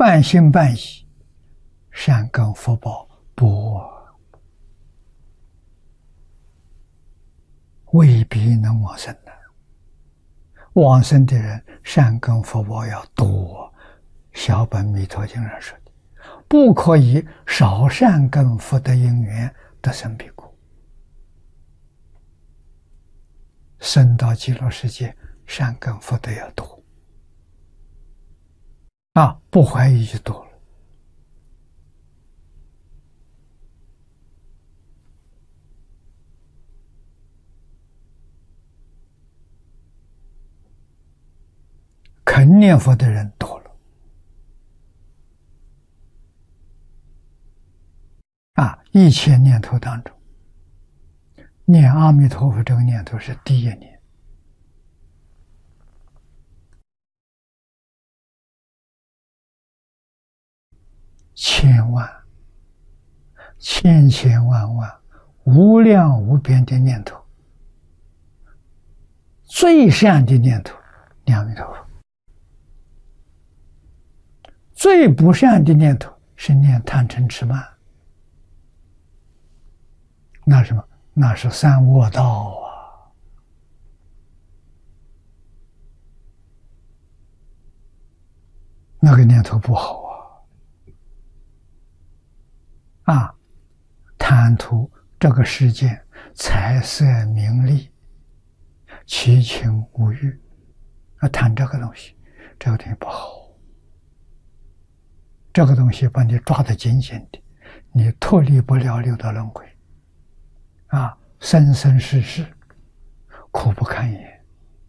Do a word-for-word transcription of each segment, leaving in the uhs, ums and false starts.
半信半疑，善根福报薄，未必能往生的。往生的人善根福报要多，小本弥陀经上说的，不可以少善根福德因缘得生彼国。生到极乐世界，善根福德要多啊，不怀疑就多了。肯念佛的人多了啊！一切念头当中，念阿弥陀佛这个念头是第一念。千万、千千万万、无量无边的念头，最善的念头念阿弥陀佛。最不善的念头是念贪嗔痴慢，那什么？那是三恶道啊！那个念头不好啊！啊，贪图这个世界财色名利，七情五欲，啊，贪这个东西，这个东西不好。这个东西把你抓得紧紧的，你脱离不了六道轮回，啊，生生世世苦不堪言。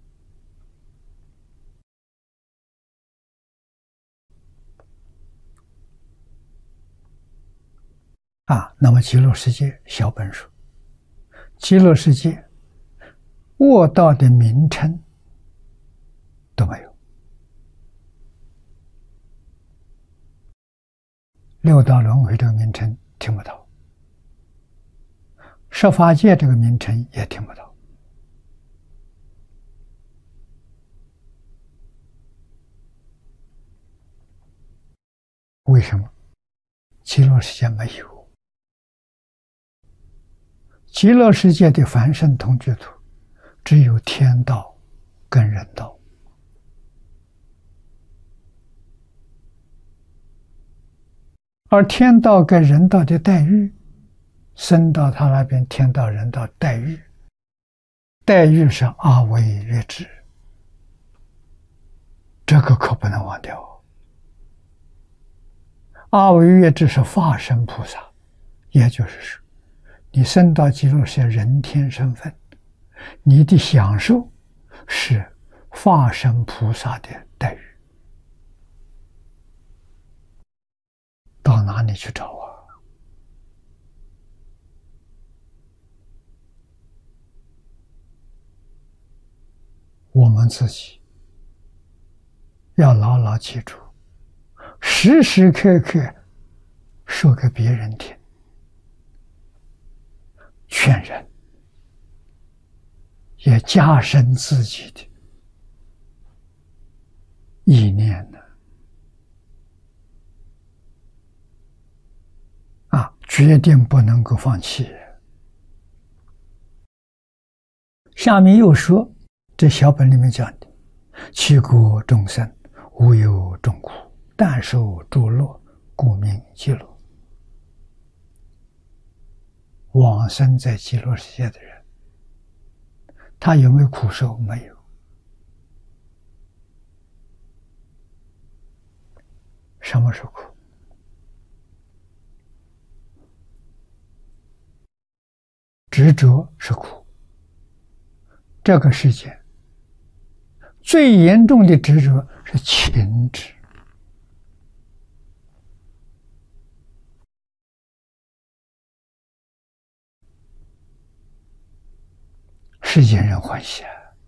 啊，那么极乐世界小本说，极乐世界恶道的名称都没有。六道轮回这个名称听不到，十法界这个名称也听不到。为什么？极乐世界没有。极乐世界的凡圣同居土，只有天道跟人道。而天道跟人道的待遇，升到他那边，天道人道待遇，待遇是阿惟越致，这个可不能忘掉。阿惟越致是化身菩萨，也就是说，你升到极乐世界人天身份，你的享受是化身菩萨的待遇。到哪里去找啊？我们自己要牢牢记住，时时刻刻说给别人听，劝人，也加深自己的意念呢。啊，决定不能够放弃。下面又说，这小本里面讲的，其国众生无有众苦，但受诸乐，故名极乐。往生在极乐世界的人，他有没有苦受？没有。什么是苦？执着是苦。这个世界最严重的执着是情执。世间人欢喜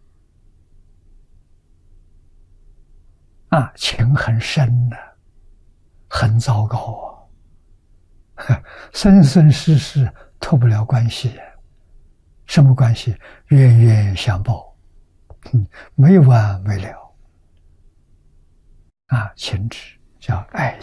啊，情很深的、啊，很糟糕啊，生生世世脱不了关系。什么关系？冤冤相报，没完没了啊！情执叫爱